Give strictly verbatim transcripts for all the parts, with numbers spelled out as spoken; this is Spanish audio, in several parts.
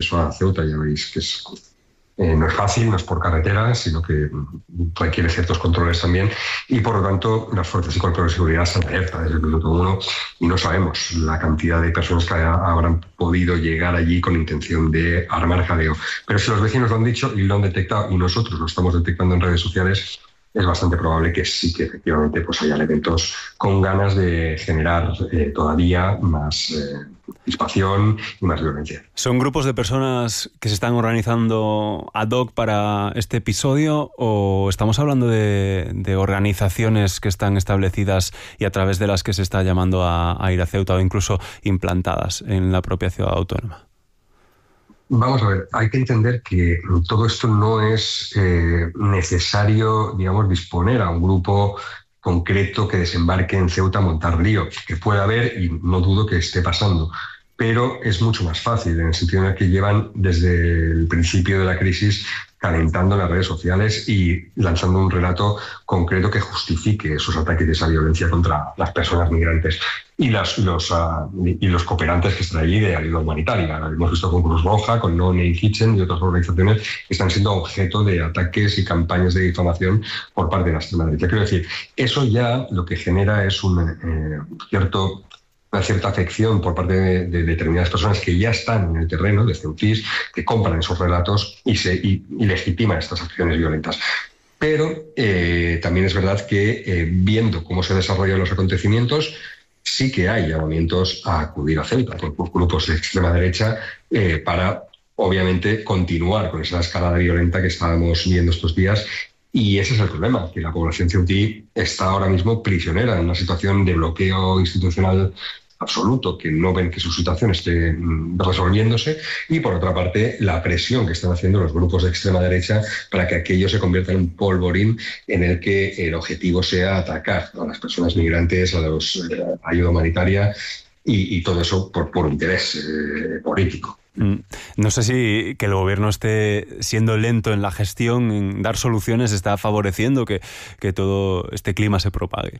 acceso a Ceuta, ya veis que es, eh, no es fácil, no es por carretera, sino que requiere ciertos controles también, y por lo tanto las fuerzas y cuerpos de seguridad se alerta desde el minuto uno y no sabemos la cantidad de personas que habrán podido llegar allí con intención de armar jaleo. Pero si los vecinos lo han dicho y lo han detectado y nosotros lo estamos detectando en redes sociales, es bastante probable que sí que efectivamente pues haya elementos con ganas de generar eh, todavía más eh, crispación y más violencia. ¿Son grupos de personas que se están organizando ad hoc para este episodio o estamos hablando de, de organizaciones que están establecidas y a través de las que se está llamando a, a ir a Ceuta o incluso implantadas en la propia ciudad autónoma? Vamos a ver, hay que entender que todo esto no es eh, necesario, digamos, disponer a un grupo concreto que desembarque en Ceuta a montar lío, que puede haber y no dudo que esté pasando, pero es mucho más fácil en el sentido en el que llevan desde el principio de la crisis calentando las redes sociales y lanzando un relato concreto que justifique esos ataques y esa violencia contra las personas migrantes y, las, los, uh, y los cooperantes que están allí de ayuda humanitaria. Lo hemos visto con Cruz Roja, con No Name Kitchen y otras organizaciones que están siendo objeto de ataques y campañas de difamación por parte de la extrema derecha. Quiero decir, eso ya lo que genera es un eh, cierto... una cierta afección por parte de, de determinadas personas que ya están en el terreno de Ceutís, que compran esos relatos y, se, y, y legitiman estas acciones violentas. Pero eh, también es verdad que eh, viendo cómo se desarrollan los acontecimientos, sí que hay llamamientos a acudir a Ceuta por grupos de extrema derecha eh, para, obviamente, continuar con esa escalada violenta que estábamos viendo estos días. Y ese es el problema, que la población ceutí está ahora mismo prisionera en una situación de bloqueo institucional absoluto, que no ven que su situación esté resolviéndose, y por otra parte la presión que están haciendo los grupos de extrema derecha para que aquello se convierta en un polvorín en el que el objetivo sea atacar a las personas migrantes, a los eh, ayuda humanitaria y, y todo eso por puro interés eh, político. No sé si que el gobierno esté siendo lento en la gestión, en dar soluciones, está favoreciendo que, que todo este clima se propague.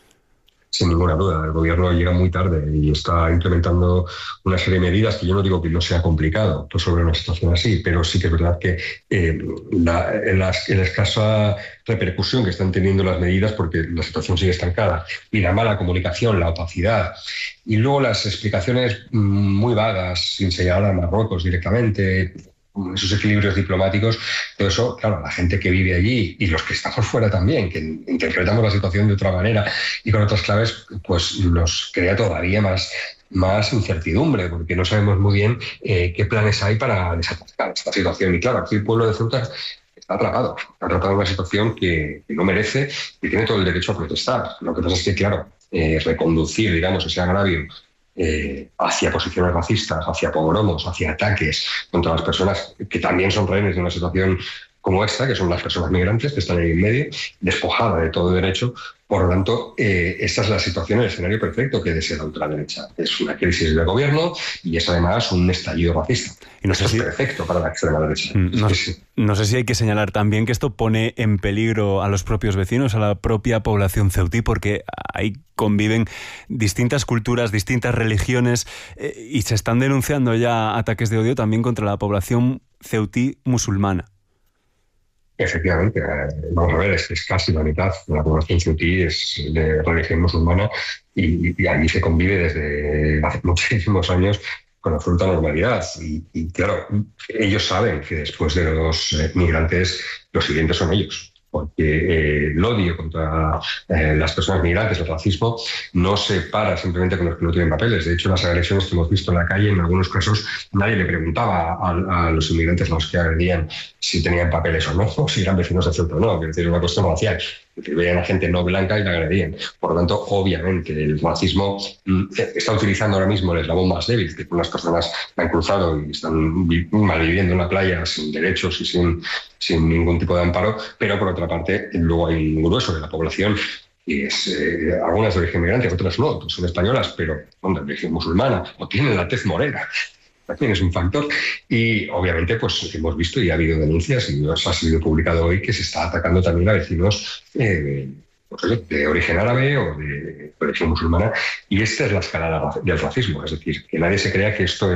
Sin ninguna duda, el gobierno llega muy tarde y está implementando una serie de medidas que yo no digo que no sea complicado resolver una situación así, pero sí que es verdad que eh, la, la, la escasa repercusión que están teniendo las medidas, porque la situación sigue estancada, y la mala comunicación, la opacidad, y luego las explicaciones muy vagas, sin señalar a Marruecos directamente, esos equilibrios diplomáticos, todo eso, claro, la gente que vive allí y los que estamos fuera también, que interpretamos la situación de otra manera y con otras claves, pues nos crea todavía más, más incertidumbre, porque no sabemos muy bien eh, qué planes hay para desatacar esta situación. Y claro, aquí el pueblo de Ceuta está atrapado, está atrapado en una situación que, que no merece y tiene todo el derecho a protestar. Lo que pasa es que, claro, eh, reconducir, digamos, ese agravio Eh, hacia posiciones racistas, hacia pogromos, hacia ataques contra las personas que también son rehenes de una situación como esta, que son las personas migrantes que están ahí en medio, despojada de todo derecho. Por lo tanto, eh, esta es la situación, el escenario perfecto que desea la ultraderecha. Es una crisis de gobierno y es además un estallido racista. Y no sé esto si... es perfecto para la extrema derecha. No, sí, sí. no sé si hay que señalar también que esto pone en peligro a los propios vecinos, a la propia población ceutí, porque ahí conviven distintas culturas, distintas religiones eh, y se están denunciando ya ataques de odio también contra la población ceutí musulmana. Efectivamente, vamos a ver, es, es casi la mitad de la población ceutí es de religión musulmana y, y allí se convive desde hace muchísimos años con absoluta normalidad. Y, y claro, ellos saben que después de los eh, migrantes, los siguientes son ellos. Porque eh, el odio contra eh, las personas migrantes, el racismo, no se para simplemente con los que no tienen papeles. De hecho, las agresiones que hemos visto en la calle, en algunos casos, nadie le preguntaba a, a los inmigrantes a los que agredían si tenían papeles o no, o si eran vecinos de Ceuta o no. Es decir, una cuestión racial. Que veían a gente no blanca y la agredían. Por lo tanto, obviamente, el racismo mm, está utilizando ahora mismo el eslabón más débil, que las personas han cruzado y están malviviendo en la playa sin derechos y sin, sin ningún tipo de amparo, pero por otra parte, luego hay un grueso de la población y es, eh, algunas de origen migrante, otras no, otras son españolas, pero son de origen musulmana o tienen la tez morena. También es un factor. Y obviamente pues hemos visto y ha habido denuncias y nos ha sido publicado hoy que se está atacando también a vecinos eh, pues, de origen árabe o de origen musulmana, y esta es la escalada del racismo. Es decir, que nadie se crea que esto es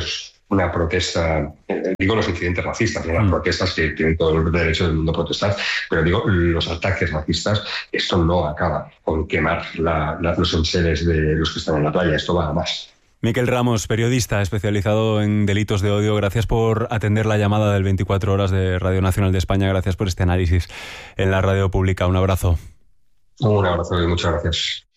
una protesta, eh, digo los incidentes racistas, ¿no? Las mm. protestas que tienen todo el derecho del mundo a protestar, pero digo los ataques racistas, esto no acaba con quemar la, la, los enseres de los que están en la playa, esto va a más. Miquel Ramos, periodista especializado en delitos de odio, gracias por atender la llamada del veinticuatro horas de Radio Nacional de España, gracias por este análisis en la radio pública. Un abrazo. Un abrazo y muchas gracias.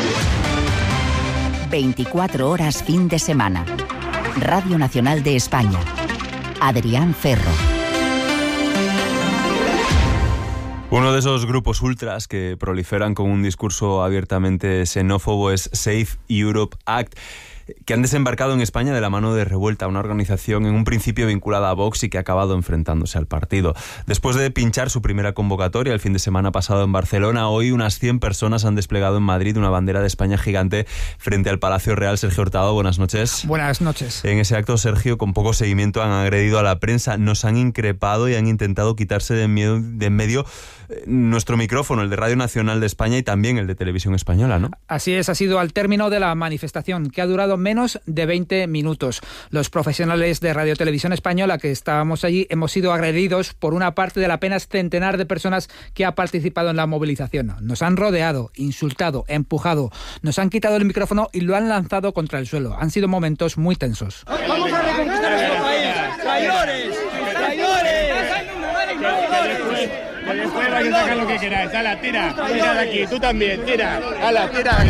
veinticuatro horas fin de semana. Radio Nacional de España. Adrián Ferro. Uno de esos grupos ultras que proliferan con un discurso abiertamente xenófobo es Save Europe Act, que han desembarcado en España de la mano de Revuelta, una organización en un principio vinculada a Vox y que ha acabado enfrentándose al partido. Después de pinchar su primera convocatoria el fin de semana pasado en Barcelona, hoy unas cien personas han desplegado en Madrid una bandera de España gigante frente al Palacio Real. Sergio Hurtado, buenas noches. Buenas noches. En ese acto, Sergio, con poco seguimiento han agredido a la prensa, nos han increpado y han intentado quitarse de, miedo, de en medio nuestro micrófono, el de Radio Nacional de España y también el de Televisión Española, ¿no? Así es, ha sido al término de la manifestación, que ha durado menos de veinte minutos. Los profesionales de Radio Televisión Española que estábamos allí hemos sido agredidos por una parte del apenas centenar de personas que ha participado en la movilización. Nos han rodeado, insultado, empujado, nos han quitado el micrófono y lo han lanzado contra el suelo. Han sido momentos muy tensos. ¡Vamos a reconquistar nuestro país! ¡Traidores! ¡Traidores! Que después vais a sacar lo que queráis. ¡Hala, tira! ¡Tira de aquí! ¡Tú también! ¡Tira! ¡Hala, tira!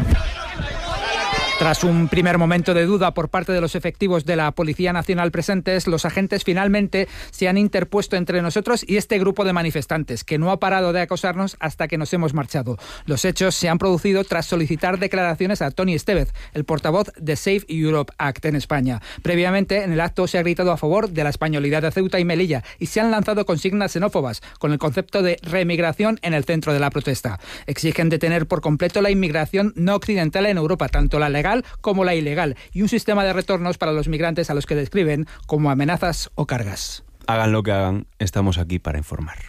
Tras un primer momento de duda por parte de los efectivos de la Policía Nacional presentes, los agentes finalmente se han interpuesto entre nosotros y este grupo de manifestantes, que no ha parado de acosarnos hasta que nos hemos marchado. Los hechos se han producido tras solicitar declaraciones a Toni Estevez, el portavoz de Save Europe Act en España. Previamente, en el acto se ha gritado a favor de la españolidad de Ceuta y Melilla y se han lanzado consignas xenófobas con el concepto de reemigración en el centro de la protesta. Exigen detener por completo la inmigración no occidental en Europa, tanto la legal como la ilegal, y un sistema de retornos para los migrantes a los que describen como amenazas o cargas. Hagan lo que hagan, estamos aquí para informar.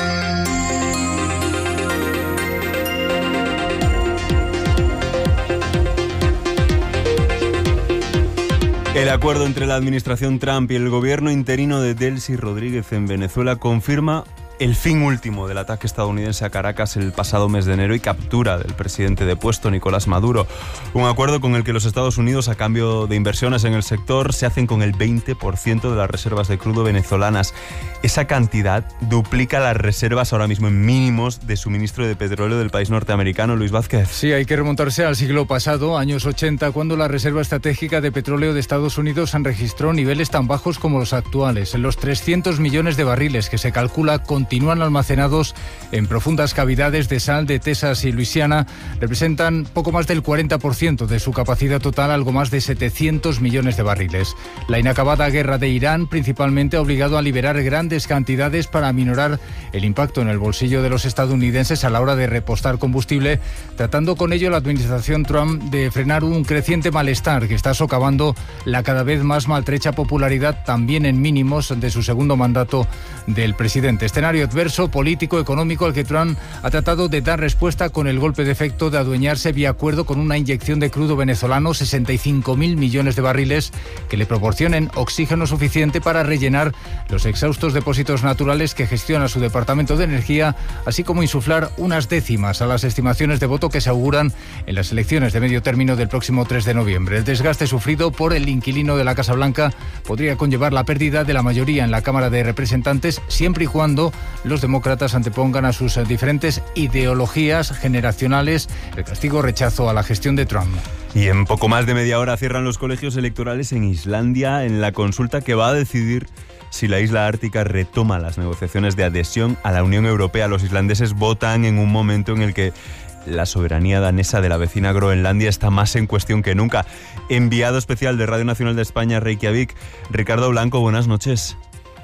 El acuerdo entre la administración Trump y el gobierno interino de Delcy Rodríguez en Venezuela confirma el fin último del ataque estadounidense a Caracas el pasado mes de enero y captura del presidente depuesto Nicolás Maduro. Un acuerdo con el que los Estados Unidos, a cambio de inversiones en el sector, se hacen con el veinte por ciento de las reservas de crudo venezolanas. Esa cantidad duplica las reservas ahora mismo en mínimos de suministro de petróleo del país norteamericano. Luis Vázquez. Sí, hay que remontarse al siglo pasado, años ochenta, cuando la reserva estratégica de petróleo de Estados Unidos registró niveles tan bajos como los actuales. En los trescientos millones de barriles que se calcula con continúan almacenados en profundas cavidades de sal de Texas y Luisiana, representan poco más del cuarenta por ciento de su capacidad total, algo más de setecientos millones de barriles. La inacabada guerra de Irán principalmente ha obligado a liberar grandes cantidades para aminorar el impacto en el bolsillo de los estadounidenses a la hora de repostar combustible, tratando con ello la administración Trump de frenar un creciente malestar que está socavando la cada vez más maltrecha popularidad, también en mínimos, de su segundo mandato del presidente. Escenario adverso, político, económico, al que Trump ha tratado de dar respuesta con el golpe de efecto de adueñarse vía acuerdo con una inyección de crudo venezolano, sesenta y cinco mil millones de barriles, que le proporcionen oxígeno suficiente para rellenar los exhaustos depósitos naturales que gestiona su Departamento de Energía, así como insuflar unas décimas a las estimaciones de voto que se auguran en las elecciones de medio término del próximo tres de noviembre. El desgaste sufrido por el inquilino de la Casa Blanca podría conllevar la pérdida de la mayoría en la Cámara de Representantes, siempre y cuando los demócratas antepongan a sus diferentes ideologías generacionales el castigo rechazo a la gestión de Trump. Y en poco más de media hora cierran los colegios electorales en Islandia en la consulta que va a decidir si la isla ártica retoma las negociaciones de adhesión a la Unión Europea. Los islandeses votan en un momento en el que la soberanía danesa de la vecina Groenlandia está más en cuestión que nunca. Enviado especial de Radio Nacional de España, Reykjavik, Ricardo Blanco, buenas noches.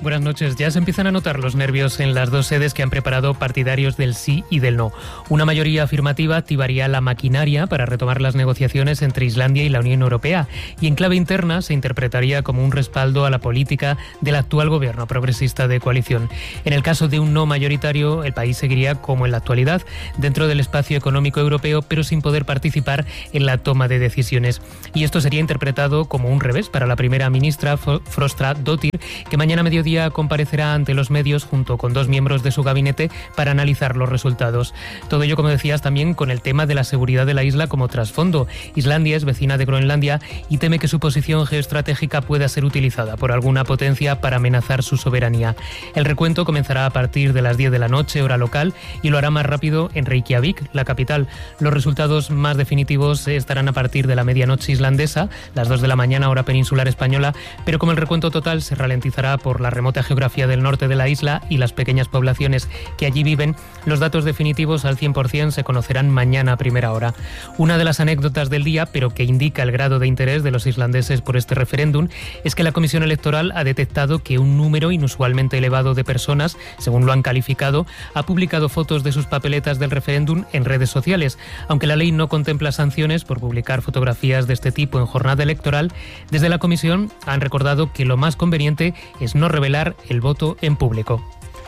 Buenas noches. Ya se empiezan a notar los nervios en las dos sedes que han preparado partidarios del sí y del no. Una mayoría afirmativa activaría la maquinaria para retomar las negociaciones entre Islandia y la Unión Europea, y en clave interna se interpretaría como un respaldo a la política del actual gobierno progresista de coalición. En el caso de un no mayoritario, el país seguiría como en la actualidad, dentro del espacio económico europeo, pero sin poder participar en la toma de decisiones. Y esto sería interpretado como un revés para la primera ministra Frostadóttir, que mañana a mediodía comparecerá ante los medios junto con dos miembros de su gabinete para analizar los resultados. Todo ello, como decías, también con el tema de la seguridad de la isla como trasfondo. Islandia es vecina de Groenlandia y teme que su posición geoestratégica pueda ser utilizada por alguna potencia para amenazar su soberanía. El recuento comenzará a partir de las diez de la noche, hora local, y lo hará más rápido en Reykjavik, la capital. Los resultados más definitivos estarán a partir de la medianoche islandesa, las dos de la mañana, hora peninsular española, pero como el recuento total se ralentizará por la remota geografía del norte de la isla y las pequeñas poblaciones que allí viven, los datos definitivos al cien por ciento se conocerán mañana a primera hora. Una de las anécdotas del día, pero que indica el grado de interés de los islandeses por este referéndum, es que la Comisión Electoral ha detectado que un número inusualmente elevado de personas, según lo han calificado, ha publicado fotos de sus papeletas del referéndum en redes sociales. Aunque la ley no contempla sanciones por publicar fotografías de este tipo en jornada electoral, desde la Comisión han recordado que lo más conveniente es no revelar el voto en público.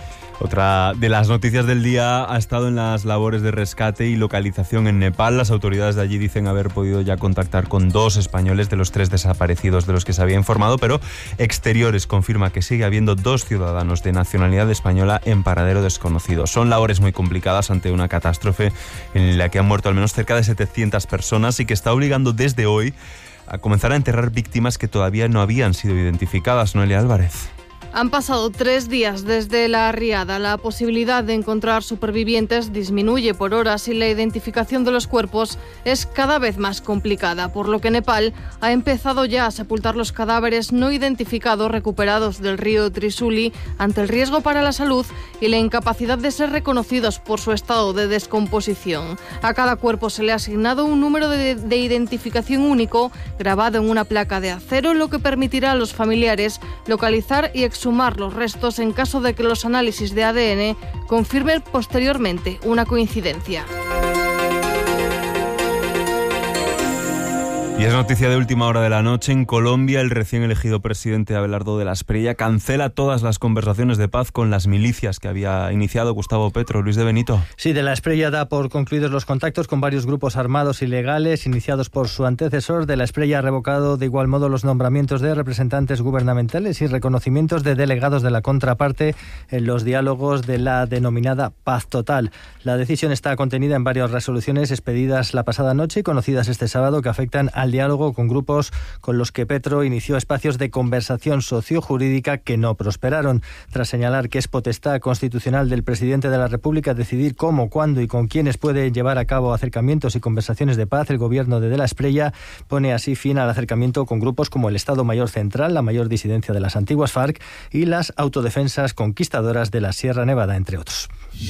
Otra de las noticias del día ha estado en las labores de rescate y localización en Nepal. Las autoridades de allí dicen haber podido ya contactar con dos españoles de los tres desaparecidos de los que se había informado, pero Exteriores confirma que sigue habiendo dos ciudadanos de nacionalidad española en paradero desconocido. Son labores muy complicadas ante una catástrofe en la que han muerto al menos cerca de setecientas personas y que está obligando desde hoy a comenzar a enterrar víctimas que todavía no habían sido identificadas. Noelia Álvarez. Han pasado tres días desde la riada. La posibilidad de encontrar supervivientes disminuye por horas y la identificación de los cuerpos es cada vez más complicada, por lo que Nepal ha empezado ya a sepultar los cadáveres no identificados recuperados del río Trisuli ante el riesgo para la salud y la incapacidad de ser reconocidos por su estado de descomposición. A cada cuerpo se le ha asignado un número de, de identificación único grabado en una placa de acero, lo que permitirá a los familiares localizar y exhumar sumar los restos en caso de que los análisis de A D N confirmen posteriormente una coincidencia. Y es noticia de última hora de la noche. En Colombia, el recién elegido presidente Abelardo de la Espriella cancela todas las conversaciones de paz con las milicias que había iniciado Gustavo Petro. Luis de Benito. Sí, de la Espriella da por concluidos los contactos con varios grupos armados ilegales iniciados por su antecesor. De la Espriella ha revocado de igual modo los nombramientos de representantes gubernamentales y reconocimientos de delegados de la contraparte en los diálogos de la denominada Paz Total. La decisión está contenida en varias resoluciones expedidas la pasada noche y conocidas este sábado que afectan a al diálogo con grupos con los que Petro inició espacios de conversación sociojurídica que no prosperaron. Tras señalar que es potestad constitucional del presidente de la República decidir cómo, cuándo y con quiénes puede llevar a cabo acercamientos y conversaciones de paz, el gobierno de De la Espriella pone así fin al acercamiento con grupos como el Estado Mayor Central, la mayor disidencia de las antiguas FARC y las autodefensas conquistadoras de la Sierra Nevada, entre otros.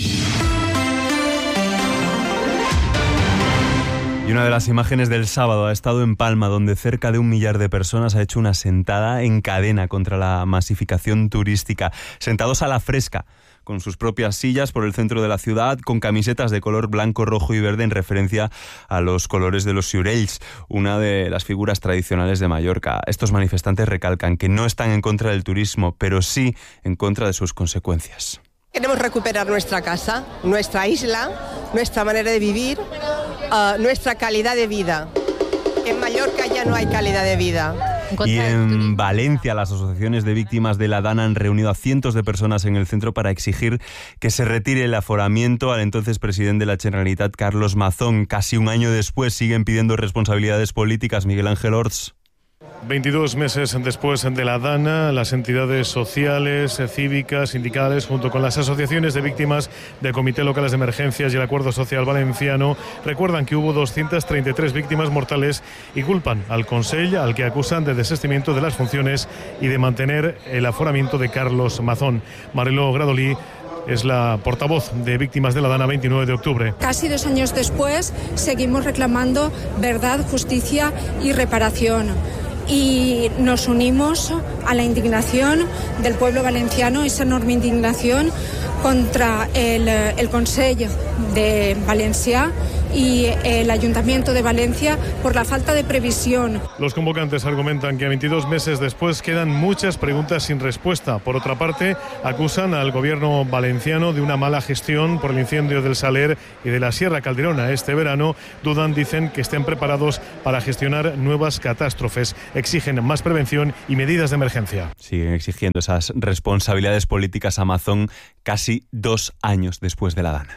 Y una de las imágenes del sábado ha estado en Palma, donde cerca de un millar de personas ha hecho una sentada en cadena contra la masificación turística. Sentados a la fresca, con sus propias sillas por el centro de la ciudad, con camisetas de color blanco, rojo y verde en referencia a los colores de los Ciurells, una de las figuras tradicionales de Mallorca. Estos manifestantes recalcan que no están en contra del turismo, pero sí en contra de sus consecuencias. Queremos recuperar nuestra casa, nuestra isla, nuestra manera de vivir, uh, nuestra calidad de vida. En Mallorca ya no hay calidad de vida. Y en Valencia, las asociaciones de víctimas de la Dana han reunido a cientos de personas en el centro para exigir que se retire el aforamiento al entonces presidente de la Generalitat, Carlos Mazón. Casi un año después siguen pidiendo responsabilidades políticas. Miguel Ángel Orts. veintidós meses después de la Dana, las entidades sociales, cívicas, sindicales, junto con las asociaciones de víctimas del Comité Locales de Emergencias y el Acuerdo Social Valenciano, recuerdan que hubo doscientas treinta y tres víctimas mortales y culpan al Consell, al que acusan de desistimiento de las funciones y de mantener el aforamiento de Carlos Mazón. Mariló Gradolí es la portavoz de Víctimas de la Dana veintinueve de octubre. Casi dos años después seguimos reclamando verdad, justicia y reparación. y nos unimos a la indignación del pueblo valenciano, esa enorme indignación contra el, el Consell de Valencia y el Ayuntamiento de Valencia por la falta de previsión. Los convocantes argumentan que a veintidós meses después quedan muchas preguntas sin respuesta. Por otra parte, acusan al gobierno valenciano de una mala gestión por el incendio del Saler y de la Sierra Calderona este verano. Dudan, dicen, que estén preparados para gestionar nuevas catástrofes. Exigen más prevención y medidas de emergencia. Siguen exigiendo esas responsabilidades políticas a Amazon casi dos años después de la Dana.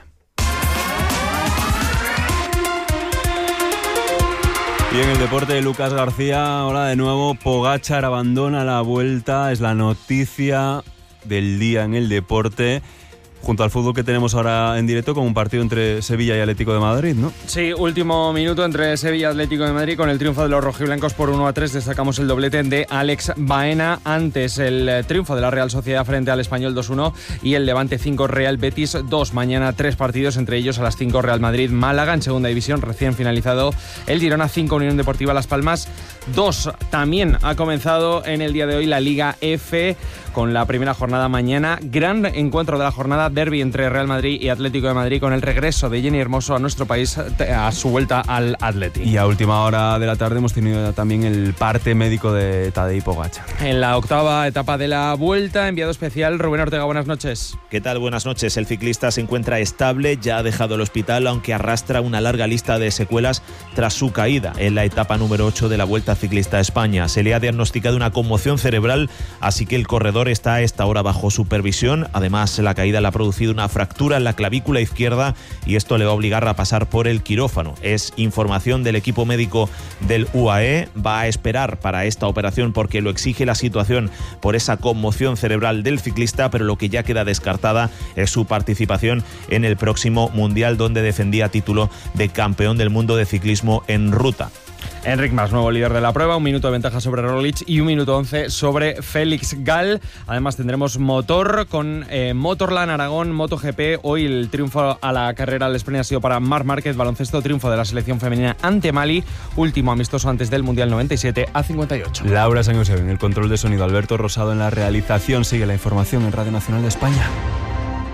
Y en el deporte de Lucas García, ahora de nuevo, Pogačar abandona la Vuelta, es la noticia del día en el deporte. Junto al fútbol que tenemos ahora en directo, con un partido entre Sevilla y Atlético de Madrid, ¿no? Sí, último minuto entre Sevilla y Atlético de Madrid. Con el triunfo de los rojiblancos por uno a tres, destacamos el doblete de Alex Baena. Antes, el triunfo de la Real Sociedad frente al Español dos uno y el Levante cinco, Real Betis dos. Mañana tres partidos, entre ellos a las cinco Real Madrid-Málaga. En segunda división, recién finalizado el Girona cinco, Unión Deportiva Las Palmas dos. También ha comenzado en el día de hoy la Liga F con la primera jornada mañana. Gran encuentro de la jornada, derbi entre Real Madrid y Atlético de Madrid, con el regreso de Jenny Hermoso a nuestro país a su vuelta al Atleti. Y a última hora de la tarde hemos tenido también el parte médico de Tadej Pogačar. En la octava etapa de la Vuelta, enviado especial Rubén Ortega, buenas noches. ¿Qué tal? Buenas noches. El ciclista se encuentra estable, ya ha dejado el hospital, aunque arrastra una larga lista de secuelas tras su caída en la etapa número ocho de la Vuelta Ciclista a España. Se le ha diagnosticado una conmoción cerebral, así que el corredor está a esta hora bajo supervisión. Además, la caída le ha producido una fractura en la clavícula izquierda y esto le va a obligar a pasar por el quirófano. Es información del equipo médico del U A E. Va a esperar para esta operación porque lo exige la situación por esa conmoción cerebral del ciclista, pero lo que ya queda descartada es su participación en el próximo Mundial, donde defendía título de campeón del mundo de ciclismo en ruta. Enric Mas, nuevo líder de la prueba, un minuto de ventaja sobre Roglic y un minuto once sobre Félix Gall. Además tendremos motor con eh, Motorland Aragón, MotoGP. Hoy el triunfo a la carrera del sprint ha sido para Marc Márquez. Baloncesto, triunfo de la selección femenina ante Mali, último amistoso antes del Mundial noventa y siete a cincuenta y ocho. Laura San José en el control de sonido, Alberto Rosado en la realización. Sigue la información en Radio Nacional de España.